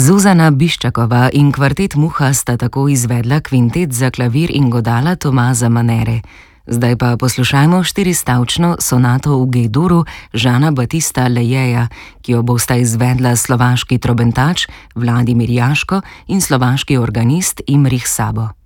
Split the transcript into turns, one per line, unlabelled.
Zuzana Biščakova in kvartet Muha sta tako izvedla kvintet za klavir in godala Tomaza Manere. Zdaj pa poslušajmo štiristavčno sonato v G-duru Žana Batista Lejeja, ki jo bosta izvedla slovaški trobentač Vladimir Jaško in slovaški organist Imrih Sabo.